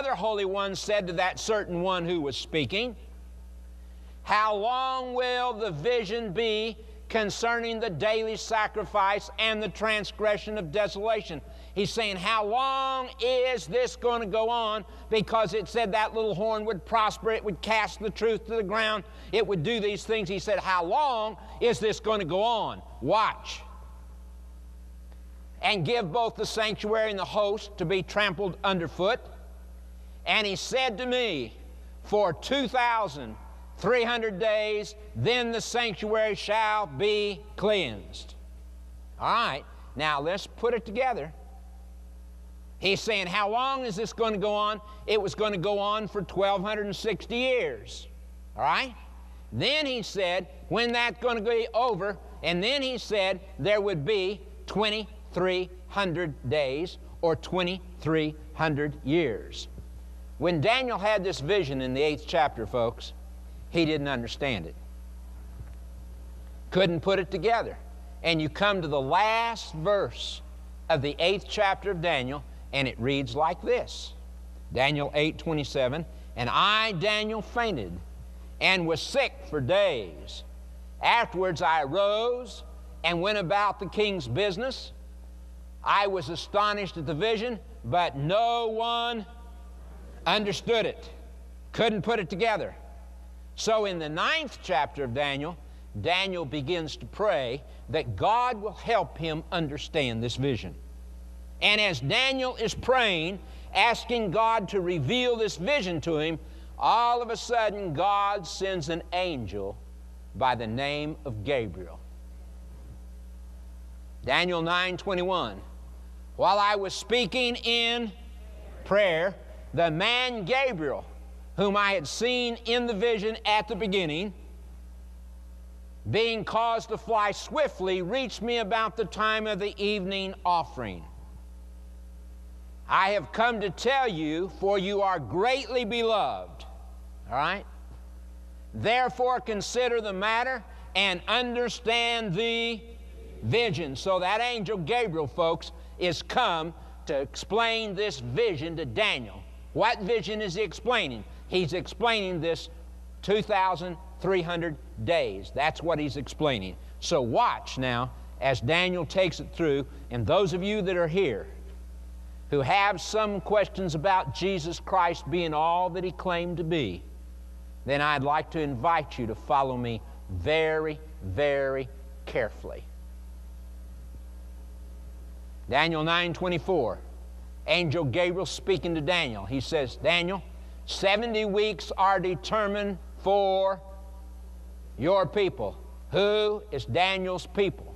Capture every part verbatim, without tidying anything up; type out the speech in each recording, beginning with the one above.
other holy one said to that certain one who was speaking, how long will the vision be concerning the daily sacrifice and the transgression of desolation? He's saying, how long is this going to go on? Because it said that little horn would prosper, it would cast the truth to the ground, it would do these things. He said, how long is this going to go on? Watch. And give both the sanctuary and the host to be trampled underfoot. And he said to me, for two thousand three hundred days, then the sanctuary shall be cleansed. All right, now let's put it together. He's saying, how long is this going to go on? It was going to go on for twelve sixty years. All right? Then he said, when that's going to be over, and then he said there would be twenty-three hundred days or twenty-three hundred years. When Daniel had this vision in the eighth chapter, folks, he didn't understand it. Couldn't put it together. And you come to the last verse of the eighth chapter of Daniel, and it reads like this. Daniel eight twenty-seven, and I, Daniel, fainted and was sick for days. Afterwards I arose and went about the king's business. I was astonished at the vision, but no one understood it. Couldn't put it together. So in the ninth chapter of Daniel, Daniel begins to pray that God will help him understand this vision. And as Daniel is praying, asking God to reveal this vision to him, all of a sudden God sends an angel by the name of Gabriel. Daniel nine twenty-one. While I was speaking in prayer, the man Gabriel, whom I had seen in the vision at the beginning, being caused to fly swiftly, reached me about the time of the evening offering. I have come to tell you, for you are greatly beloved. All right? Therefore consider the matter and understand the vision. So that angel Gabriel, folks, is come to explain this vision to Daniel. What vision is he explaining? He's explaining this two thousand three hundred days. That's what he's explaining. So watch now as Daniel takes it through, and those of you that are here who have some questions about Jesus Christ being all that he claimed to be, then I'd like to invite you to follow me very, very carefully. Daniel nine twenty-four, angel Gabriel speaking to Daniel. He says, Daniel, seventy weeks are determined for your people. Who is Daniel's people?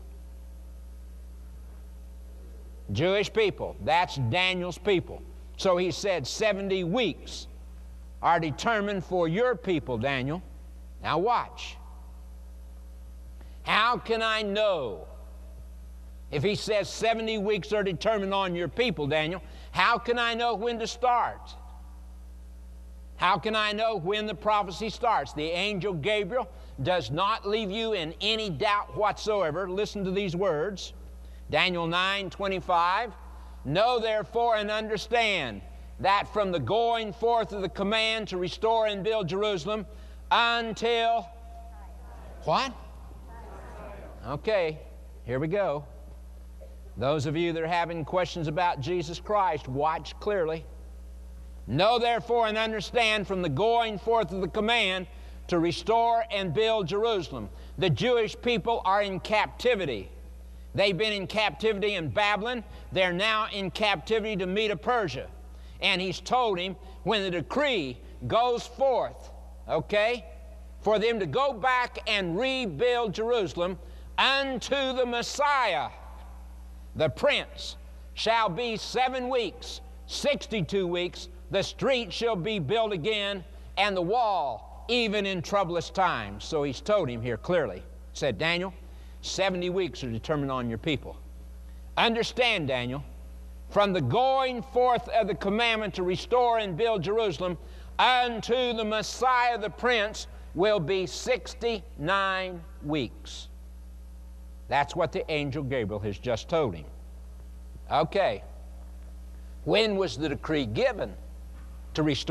Jewish people. That's Daniel's people. So he said seventy weeks are determined for your people, Daniel. Now watch. How can I know? If he says seventy weeks are determined on your people, Daniel, how can I know when to start? How can I know when the prophecy starts? The angel Gabriel does not leave you in any doubt whatsoever. Listen to these words. Daniel nine twenty-five. Know therefore and understand that from the going forth of the command to restore and build Jerusalem until what? Okay, here we go. Those of you that are having questions about Jesus Christ, watch clearly. Know therefore and understand from the going forth of the command to restore and build Jerusalem. The Jewish people are in captivity. They've been in captivity in Babylon. They're now in captivity to Medo-Persia. And he's told him when the decree goes forth, okay, for them to go back and rebuild Jerusalem unto the Messiah, the Prince, shall be seven weeks, sixty-two weeks, the street shall be built again, and the wall even in troublous times. So he's told him here clearly, said, Daniel, seventy weeks are determined on your people. Understand, Daniel, from the going forth of the commandment to restore and build Jerusalem unto the Messiah, the Prince, will be sixty-nine weeks. That's what the angel Gabriel has just told him. Okay. When was the decree given? to restore